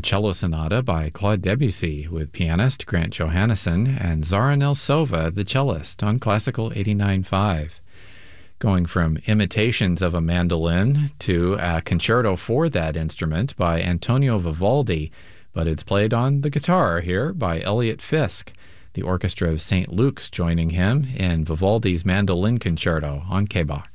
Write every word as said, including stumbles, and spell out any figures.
the Cello Sonata by Claude Debussy with pianist Grant Johannesson and Zara Nelsova, the cellist, on Classical eighty-nine point five. Going from imitations of a mandolin to a concerto for that instrument by Antonio Vivaldi, but it's played on the guitar here by Elliot Fisk, the Orchestra of Saint Luke's joining him in Vivaldi's Mandolin Concerto on K B A Q.